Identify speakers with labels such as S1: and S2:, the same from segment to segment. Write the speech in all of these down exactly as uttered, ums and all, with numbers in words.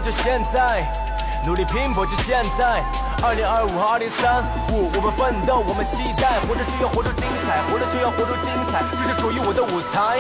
S1: 就现在，努力拼搏就现在。二零二五和二零三五，我们奋斗，我们期待，活着就要活出精彩，活着就要活出精彩，这是属于我的舞台。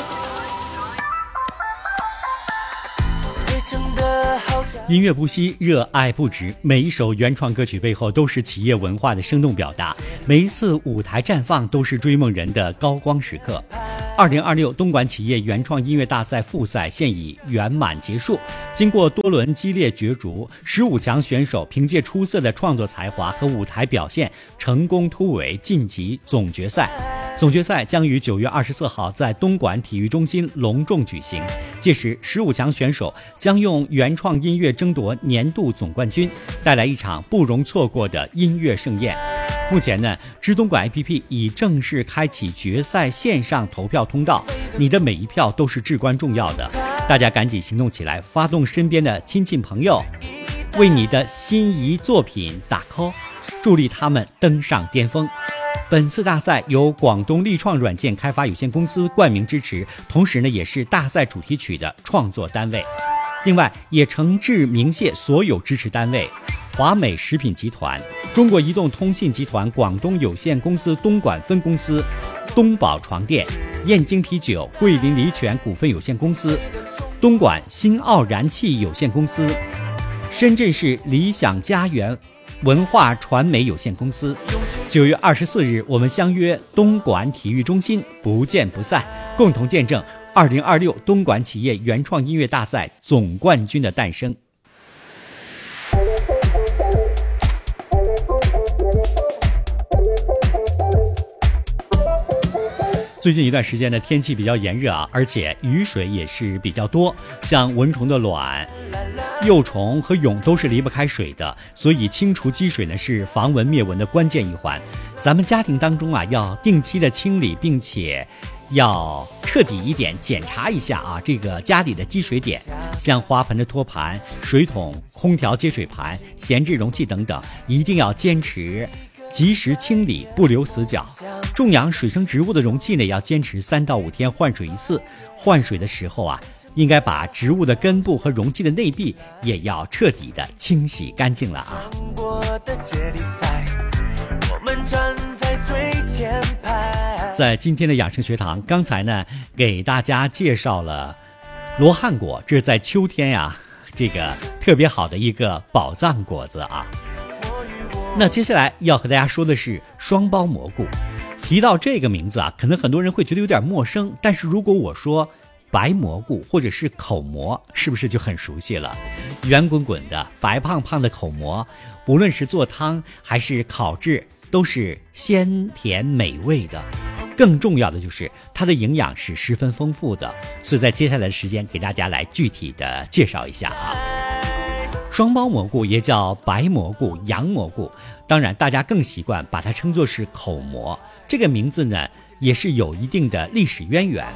S2: 音乐不息，热爱不止，每一首原创歌曲背后都是企业文化的生动表达，每一次舞台绽放都是追梦人的高光时刻。二零二六东莞企业原创音乐大赛复赛现已圆满结束，经过多轮激烈角逐，十五强选手凭借出色的创作才华和舞台表现，成功突围晋级总决赛。总决赛将于九月二十四号在东莞体育中心隆重举行，届时十五强选手将用原创音乐争夺年度总冠军，带来一场不容错过的音乐盛宴。目前呢，知东莞 A P P 已正式开启决赛线上投票通道，你的每一票都是至关重要的，大家赶紧行动起来，发动身边的亲戚朋友，为你的心仪作品打 call， 助力他们登上巅峰。本次大赛由广东力创软件开发有限公司冠名支持，同时呢，也是大赛主题曲的创作单位。另外，也诚挚鸣谢所有支持单位：华美食品集团、中国移动通信集团广东有限公司东莞分公司、东宝床垫、燕京啤酒、桂林梨泉股份有限公司、东莞新奥燃气有限公司、深圳市理想家园文化传媒有限公司。九月二十四日，我们相约东莞体育中心，不见不散，共同见证二零二六东莞企业原创音乐大赛总冠军的诞生。最近一段时间的天气比较炎热啊，而且雨水也是比较多，像蚊虫的卵、幼虫和蛹都是离不开水的，所以清除积水呢是防蚊灭蚊的关键一环。咱们家庭当中啊，要定期的清理，并且要彻底一点检查一下啊，这个家里的积水点，像花盆的托盘、水桶、空调接水盘、闲置容器等等，一定要坚持及时清理，不留死角。种养水生植物的容器呢，要坚持三到五天换水一次。换水的时候啊，应该把植物的根部和容器的内壁也要彻底的清洗干净了啊。在今天的养生学堂，刚才呢给大家介绍了罗汉果，这是在秋天呀、啊，这个特别好的一个宝藏果子啊。那接下来要和大家说的是双胞蘑菇。提到这个名字啊，可能很多人会觉得有点陌生，但是如果我说白蘑菇或者是口蘑，是不是就很熟悉了？圆滚滚的白胖胖的口蘑，无论是做汤还是烤制，都是鲜甜美味的。更重要的就是它的营养是十分丰富的，所以在接下来的时间给大家来具体的介绍一下啊。双胞蘑菇也叫白蘑菇、洋蘑菇，当然大家更习惯把它称作是口蘑。这个名字呢，也是有一定的历史渊源。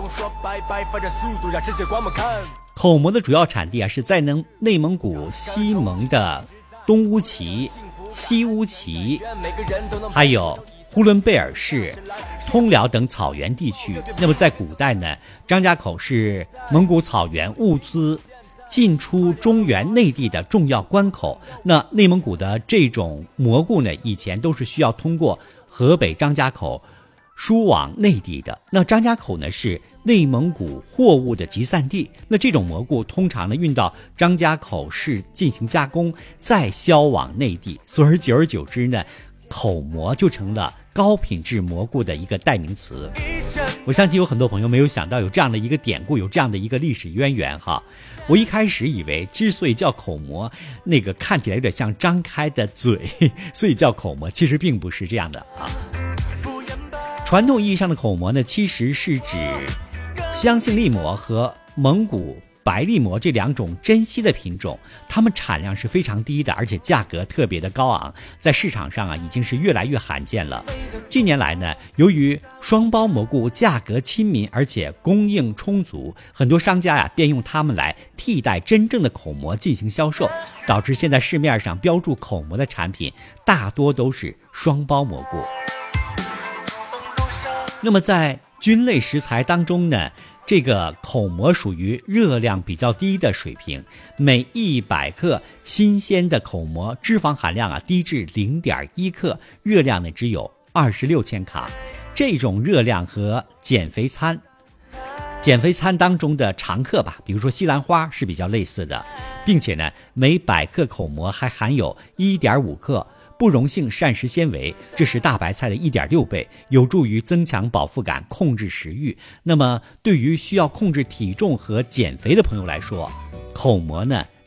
S2: 口蘑的主要产地啊，是在能内蒙古西蒙的东乌旗、西乌旗，还有呼伦贝尔市、通辽等草原地区。那么在古代呢，张家口是蒙古草原物资进出中原内地的重要关口。那内蒙古的这种蘑菇呢，以前都是需要通过河北张家口输往内地的。那张家口呢，是内蒙古货物的集散地。那这种蘑菇通常呢运到张家口市进行加工，再销往内地。所以久而久之呢，口蘑就成了高品质蘑菇的一个代名词。我相信有很多朋友没有想到有这样的一个典故，有这样的一个历史渊源哈。我一开始以为之所以叫口蘑，那个看起来有点像张开的嘴，所以叫口蘑，其实并不是这样的啊。传统意义上的口蘑呢，其实是指香杏栗蘑和蒙古白栗蘑这两种珍稀的品种，它们产量是非常低的，而且价格特别的高昂，在市场上啊已经是越来越罕见了。近年来呢，由于双胞蘑菇价格亲民，而且供应充足，很多商家呀、啊、便用它们来替代真正的口蘑进行销售，导致现在市面上标注口蘑的产品大多都是双胞蘑菇。那么在菌类食材当中呢， 这个口蘑属于热量比较低的水平，每一百克新鲜的口蘑脂肪含量啊低至 零点一 克，热量呢只有二十六千卡。这种热量和减肥餐减肥餐当中的常客吧，比如说西兰花是比较类似的，并且呢每百克口蘑还含有 一点五 克不溶性膳食纤维，这是大白菜的 一点六倍，有助于增强饱腹感，控制食欲。那么对于需要控制体重和减肥的朋友来说，口蘑呢